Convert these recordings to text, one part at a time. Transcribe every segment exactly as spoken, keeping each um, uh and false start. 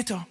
weiter.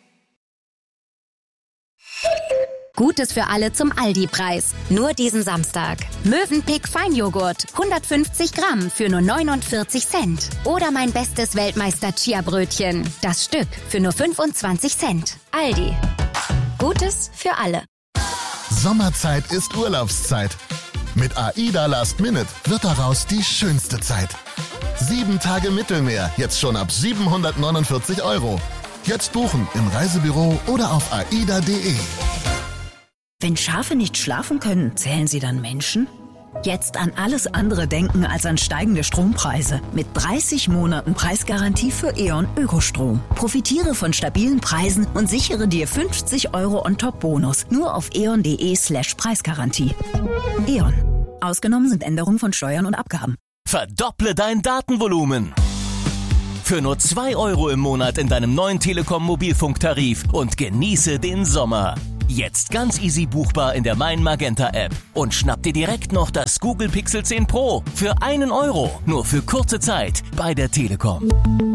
Gutes für alle zum Aldi-Preis. Nur diesen Samstag. Mövenpick Feinjoghurt, hundertfünfzig Gramm für nur neunundvierzig Cent. Oder mein bestes Weltmeister-Chia-Brötchen. Das Stück für nur fünfundzwanzig Cent. Aldi. Gutes für alle. Sommerzeit ist Urlaubszeit. Mit AIDA Last Minute wird daraus die schönste Zeit. Sieben Tage Mittelmeer, jetzt schon ab siebenhundertneunundvierzig Euro. Jetzt buchen im Reisebüro oder auf aida punkt de. Wenn Schafe nicht schlafen können, zählen sie dann Menschen? Jetzt an alles andere denken als an steigende Strompreise. Mit dreißig Monaten Preisgarantie für E.ON Ökostrom. Profitiere von stabilen Preisen und sichere dir fünfzig Euro On-Top-Bonus. Nur auf eon punkt de slash Preisgarantie. E.ON. Ausgenommen sind Änderungen von Steuern und Abgaben. Verdopple dein Datenvolumen. Für nur zwei Euro im Monat in deinem neuen Telekom-Mobilfunktarif und genieße den Sommer. Jetzt ganz easy buchbar in der Mein Magenta App. Und schnapp dir direkt noch das Google Pixel zehn Pro für einen Euro. Nur für kurze Zeit bei der Telekom.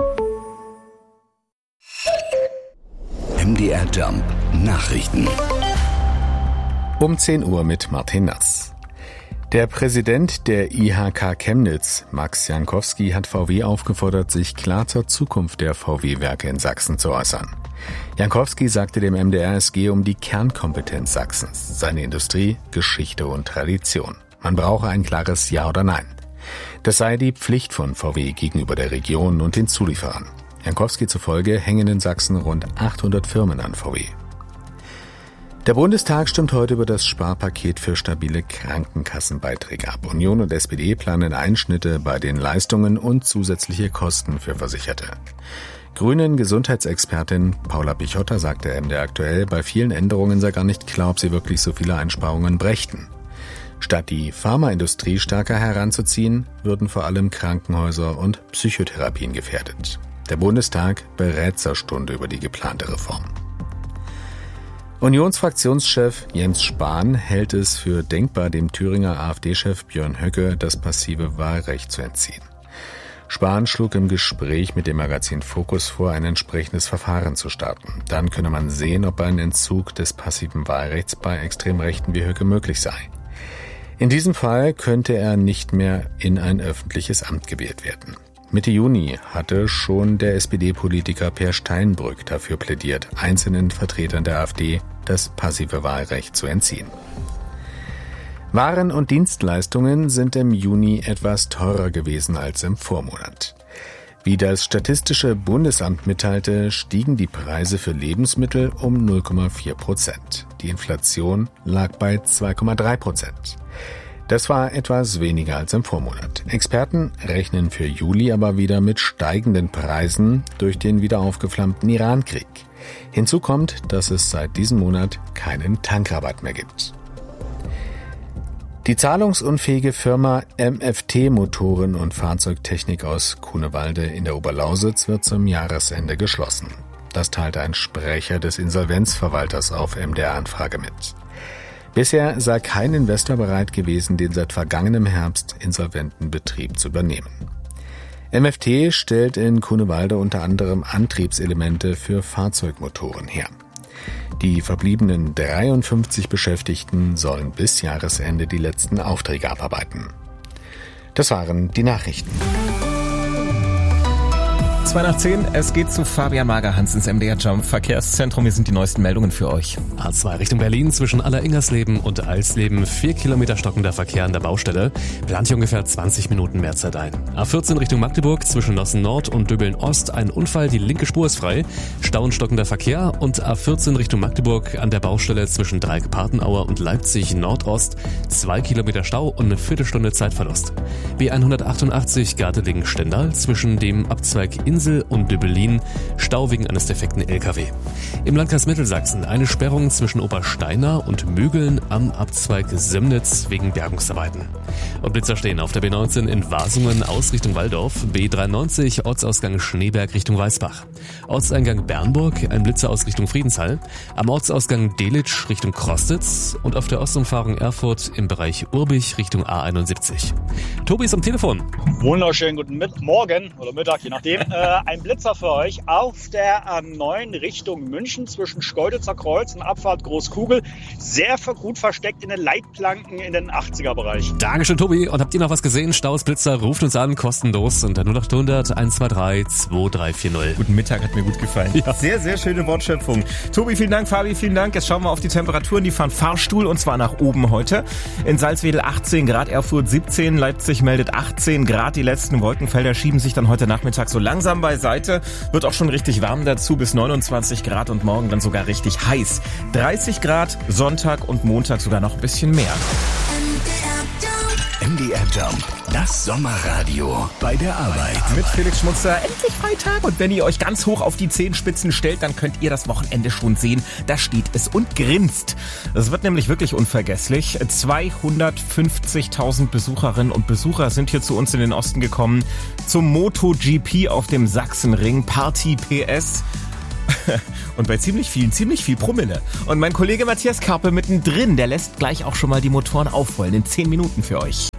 M D R Jump Nachrichten. Um zehn Uhr mit Martin Nass. Der Präsident der I H K Chemnitz, Max Jankowski, hat V W aufgefordert, sich klar zur Zukunft der V W-Werke in Sachsen zu äußern. Jankowski sagte dem M D R, es gehe um die Kernkompetenz Sachsens, seine Industrie, Geschichte und Tradition. Man brauche ein klares Ja oder Nein. Das sei die Pflicht von V W gegenüber der Region und den Zulieferern. Jankowski zufolge hängen in Sachsen rund achthundert Firmen an V W. Der Bundestag stimmt heute über das Sparpaket für stabile Krankenkassenbeiträge ab. Union und S P D planen Einschnitte bei den Leistungen und zusätzliche Kosten für Versicherte. Grünen Gesundheitsexpertin Paula Pichotta sagte M D R aktuell, bei vielen Änderungen sei gar nicht klar, ob sie wirklich so viele Einsparungen brächten. Statt die Pharmaindustrie stärker heranzuziehen, würden vor allem Krankenhäuser und Psychotherapien gefährdet. Der Bundestag berät zur Stunde über die geplante Reform. Unionsfraktionschef Jens Spahn hält es für denkbar, dem Thüringer AfD-Chef Björn Höcke das passive Wahlrecht zu entziehen. Spahn schlug im Gespräch mit dem Magazin Focus vor, ein entsprechendes Verfahren zu starten. Dann könne man sehen, ob ein Entzug des passiven Wahlrechts bei Extremrechten wie Höcke möglich sei. In diesem Fall könnte er nicht mehr in ein öffentliches Amt gewählt werden. Mitte Juni hatte schon der S P D-Politiker Per Steinbrück dafür plädiert, einzelnen Vertretern der AfD das passive Wahlrecht zu entziehen. Waren und Dienstleistungen sind im Juni etwas teurer gewesen als im Vormonat. Wie das Statistische Bundesamt mitteilte, stiegen die Preise für Lebensmittel um null Komma vier Prozent. Die Inflation lag bei zwei Komma drei Prozent. Das war etwas weniger als im Vormonat. Experten rechnen für Juli aber wieder mit steigenden Preisen durch den wieder aufgeflammten Iran-Krieg. Hinzu kommt, dass es seit diesem Monat keinen Tankrabatt mehr gibt. Die zahlungsunfähige Firma M F T Motoren und Fahrzeugtechnik aus Grunewalde in der Oberlausitz wird zum Jahresende geschlossen. Das teilte ein Sprecher des Insolvenzverwalters auf M D R-Anfrage mit. Bisher sei kein Investor bereit gewesen, den seit vergangenem Herbst insolventen Betrieb zu übernehmen. M F T stellt in Grunewalde unter anderem Antriebselemente für Fahrzeugmotoren her. Die verbliebenen dreiundfünfzig Beschäftigten sollen bis Jahresende die letzten Aufträge abarbeiten. Das waren die Nachrichten. zwei nach zehn, es geht zu Fabian Magerhans ins M D R Jump Verkehrszentrum. Hier sind die neuesten Meldungen für euch. A zwei Richtung Berlin zwischen Aller-Ingersleben und Alsleben. Vier Kilometer stockender Verkehr an der Baustelle. Plant hier ungefähr zwanzig Minuten Mehrzeit ein. A vierzehn Richtung Magdeburg zwischen Nossen Nord und Döbeln Ost. Ein Unfall, die linke Spur ist frei. Stau und stockender Verkehr. Und A vierzehn Richtung Magdeburg an der Baustelle zwischen Dreieck-Partenauer und Leipzig Nordost. Zwei Kilometer Stau und eine Viertelstunde Zeitverlust. B hundertachtundachtzig Gardelegen-Stendal zwischen dem Abzweig Insel und Döbelin, Stau wegen eines defekten L K W. Im Landkreis Mittelsachsen eine Sperrung zwischen Obersteinach und Mügeln am Abzweig Sömnitz wegen Bergungsarbeiten. Und Blitzer stehen auf der B neunzehn in Wasungen aus Richtung Walldorf, B dreiundneunzig Ortsausgang Schneeberg Richtung Weißbach. Ortseingang Bernburg, ein Blitzer aus Richtung Friedenshall, am Ortsausgang Delitzsch Richtung Krostitz und auf der Ostumfahrung Erfurt im Bereich Urbich Richtung A einundsiebzig. Tobi ist am Telefon. Wunderschönen guten Morgen oder Mittag, je nachdem. äh, ein Blitzer für euch auf der A neun Richtung München zwischen Schkeuditzer Kreuz und Abfahrt Großkugel. Sehr gut versteckt in den Leitplanken in den achtziger-Bereich. Dankeschön, Tobi. Und habt ihr noch was gesehen? Staus, Blitzer, ruft uns an, kostenlos unter null acht hundert eins zwei drei zwei drei vier null. Guten Mittag, hat mir gut gefallen. Ja. Sehr, sehr schöne Wortschöpfung. Tobi, vielen Dank. Fabi, vielen Dank. Jetzt schauen wir auf die Temperaturen. Die fahren Fahrstuhl und zwar nach oben heute. In Salzwedel achtzehn Grad, Erfurt siebzehn, Leipzig meldet achtzehn Grad. Die letzten Wolkenfelder schieben sich dann heute Nachmittag so langsam beiseite. Wird auch schon richtig warm dazu, bis neunundzwanzig Grad und morgen dann sogar richtig heiß. dreißig Grad, Sonntag und Montag sogar noch ein bisschen mehr. M D R Jump, das Sommerradio bei der Arbeit. Mit Felix Schmutzer, endlich Freitag. Und wenn ihr euch ganz hoch auf die Zehenspitzen stellt, dann könnt ihr das Wochenende schon sehen. Da steht es und grinst. Es wird nämlich wirklich unvergesslich. zweihundertfünfzigtausend Besucherinnen und Besucher sind hier zu uns in den Osten gekommen. Zum MotoGP auf dem Sachsenring. Party P S. Und bei ziemlich vielen, ziemlich viel Promille. Und mein Kollege Matthias Karpe mittendrin, der lässt gleich auch schon mal die Motoren aufrollen in zehn Minuten für euch.